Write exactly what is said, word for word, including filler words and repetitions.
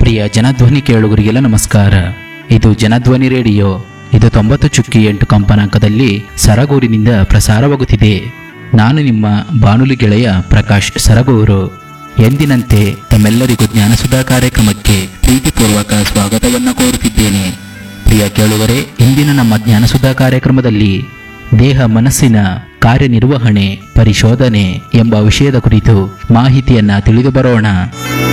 ಪ್ರಿಯ ಜನಧ್ವನಿ ಕೇಳುಗರಿಗೆಲ್ಲ ನಮಸ್ಕಾರ. ಇದು ಜನಧ್ವನಿ ರೇಡಿಯೋ. ಇದು ತೊಂಬತ್ತು ಚುಕ್ಕಿ ಎಂಟು ಕಂಪನಾಂಕದಲ್ಲಿ ಸರಗೂರಿನಿಂದ ಪ್ರಸಾರವಾಗುತ್ತಿದೆ. ನಾನು ನಿಮ್ಮ ಬಾನುಲಿ ಗೆಳೆಯ ಪ್ರಕಾಶ್ ಸರಗೂರು. ಎಂದಿನಂತೆ ತಮ್ಮೆಲ್ಲರಿಗೂ ಜ್ಞಾನಸುಧಾ ಕಾರ್ಯಕ್ರಮಕ್ಕೆ ಪ್ರೀತಿಪೂರ್ವಕ ಸ್ವಾಗತವನ್ನು ಕೋರುತ್ತಿದ್ದೇನೆ. ಪ್ರಿಯ ಕೇಳುಗರೆ, ಇಂದಿನ ನಮ್ಮ ಜ್ಞಾನಸುಧಾ ಕಾರ್ಯಕ್ರಮದಲ್ಲಿ ದೇಹ ಮನಸ್ಸಿನ ಕಾರ್ಯನಿರ್ವಹಣೆ ಪರಿಶೋಧನೆ ಎಂಬ ವಿಷಯದ ಕುರಿತು ಮಾಹಿತಿಯನ್ನ ತಿಳಿದು ಬರೋಣ.